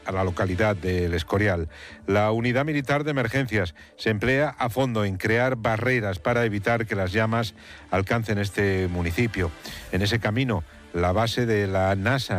a la localidad del Escorial. La unidad militar de emergencias se emplea a fondo en crear barreras para evitar que las llamas alcancen este municipio. En ese camino, la base de la NASA